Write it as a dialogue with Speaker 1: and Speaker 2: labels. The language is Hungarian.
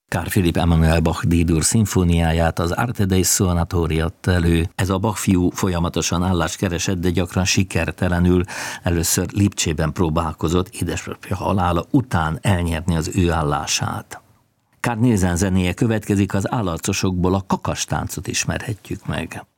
Speaker 1: Carl Philipp Emanuel Bach D-dur szimfóniáját, az Arte dei Suonatori adta elő. Ez a Bach fiú folyamatosan állást keresett, de gyakran sikertelenül. Először Lipcsében próbálkozott édesapja halála után elnyerni az ő állását. Carl Nielsen zenéje következik, az állarcosokból a kakastáncot ismerhetjük meg.